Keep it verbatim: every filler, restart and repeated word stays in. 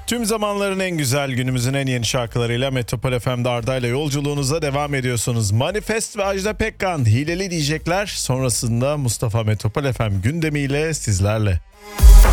Tüm zamanların en güzel, günümüzün en yeni şarkılarıyla Metropol F M'de Arda'yla yolculuğunuza devam ediyorsunuz. Manifest ve Ajda Pekkan hileli diyecekler. Sonrasında Mustafa Metropol F M gündemiyle sizlerle.